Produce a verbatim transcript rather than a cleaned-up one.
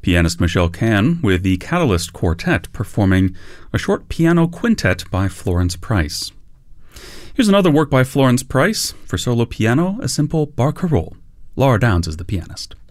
pianist Michelle Can with the Catalyst Quartet performing a short piano quintet by Florence Price. Here's another work by Florence Price. For solo piano, a simple barcarolle. Laura Downs is the pianist.